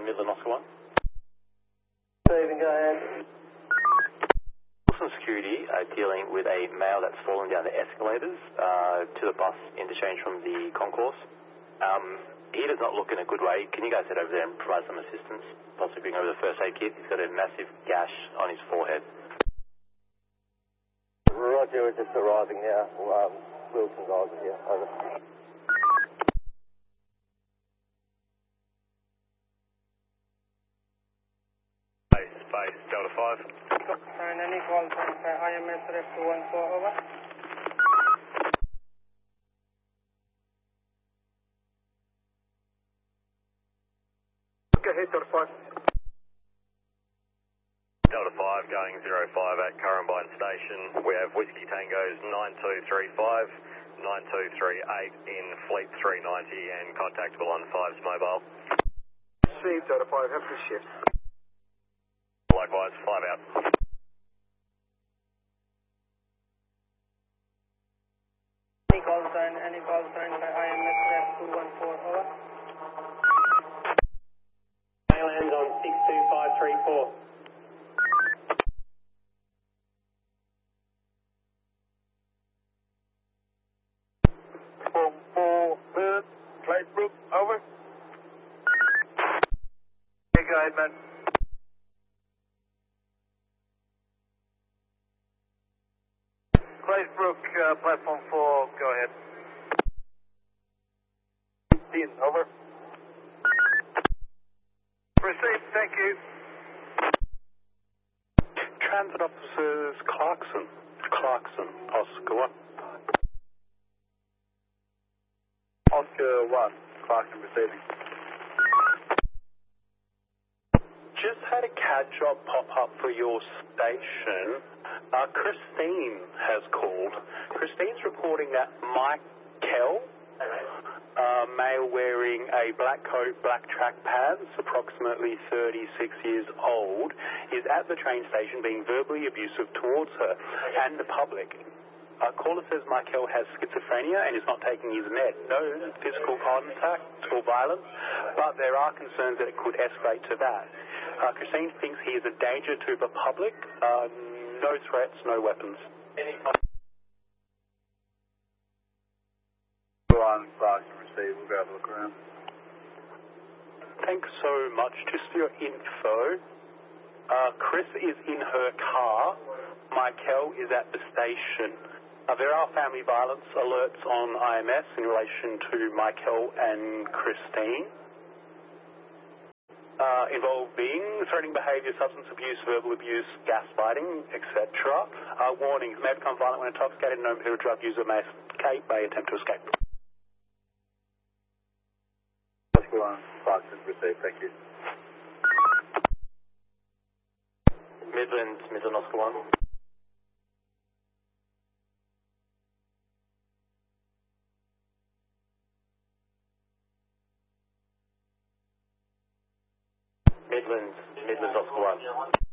Midland Oscar 1. Stephen, go ahead. Wilson Security are dealing with a male that's fallen down the escalators to the bus interchange from the concourse. He does not look in a good way. Can you guys head over there and provide some assistance? Possibly bring over the first aid kit. He's got a massive gash on his forehead. Roger, we're just arriving now. Wilson's arriving here. Over. Space, Delta 5. And any call from IMS Ref 214, over. Go ahead, Delta 5. Delta 5 going 05 at Currumbine Station. We have Whiskey Tango's 9235, 9238 in Fleet 390 and contactable on 5's mobile. Received, Delta 5. Have a good shift. Likewise, 5 out. Any call sign by IMS Ref 214, over. Lands on 62534. Cladebrook, over. Hey, go ahead, man. Cladebrook, platform 4, go ahead. Dean, over. Received, thank you. Transit officers Clarkson, Oscar 1. Oscar 1, Clarkson receiving. Just had a CAD job pop up for your station. Christine has called. Christine's reporting that Mike Kell, male wearing a black coat, black track pants, approximately 36 years old, is at the train station being verbally abusive towards her and the public. Caller says Michael has schizophrenia and is not taking his med. No physical contact or violence, but there are concerns that it could escalate to that. Christine thinks he is a danger to the public. No threats, no weapons. Clarkson received. We'll go have a look around. Thanks so much. Just for your info, Chris is in her car. Michael is at the station. There are family violence alerts on IMS in relation to Michael and Christine, involving threatening behaviour, substance abuse, verbal abuse, gaslighting, etc. Warnings: may become violent when intoxicated, no impaired drug user may attempt to escape. Oscar 1, Clarkson received, thank you. Midland Oscar 1. Midland Oscar 1.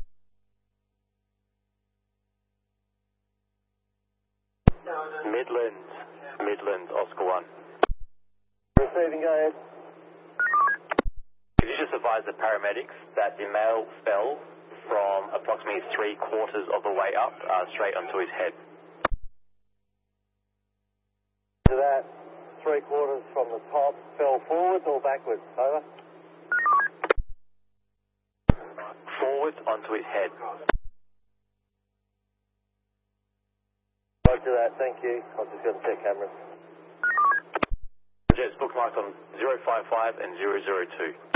Midland Oscar 1. Receiving, go ahead. Could you just advise the paramedics that the male fell from approximately 3/4 of the way up, straight onto his head? To that, 3/4 from the top, fell forwards or backwards, over? Forwards onto his head. Roger that, thank you. I'll just go to check cameras. Jets bookmarked on 055 and 002.